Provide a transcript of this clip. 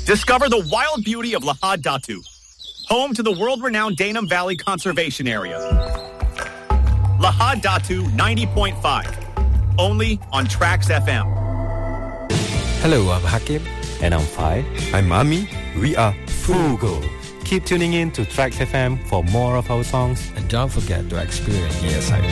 Discover the wild beauty of Lahad Datu, home to the world-renowned Danam Valley Conservation Area. Lahad Datu 90.5, only on Trax FM. Hello, I'm Hakim. And I'm Fai. I'm Ami. We are Fugo. Keep tuning in to Trax FM for more of our songs. And don't forget to experience ESI